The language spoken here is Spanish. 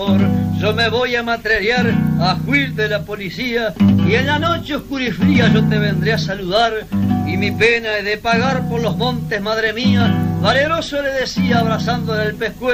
Yo me voy a matrerear a Juil de la policía y en la noche oscura y fría yo te vendré a saludar y mi pena he de pagar por los montes, madre mía. Valeroso le decía abrazándole el pescuezo.